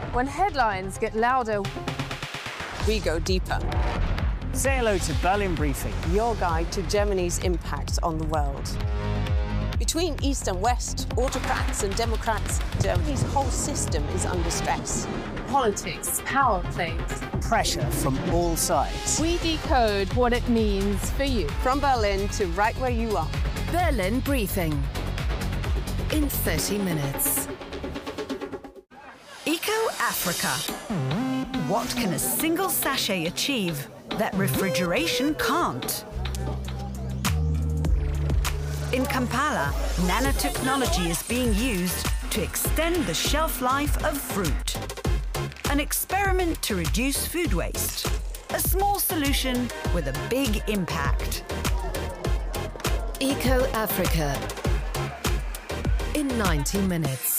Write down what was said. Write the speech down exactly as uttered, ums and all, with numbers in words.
When headlines get louder, we go deeper. Say hello to Berlin Briefing, your guide to Germany's impact on the world. Between East and West, autocrats and democrats, Germany's whole system is under stress. Politics, power plays, pressure from all sides. We decode what it means for you. From Berlin to right where you are. Berlin Briefing. In thirty minutes. Eco Africa. What can a single sachet achieve that refrigeration can't? In Kampala, nanotechnology is being used to extend the shelf life of fruit. An experiment to reduce food waste. A small solution with a big impact. Eco Africa. In ninety minutes.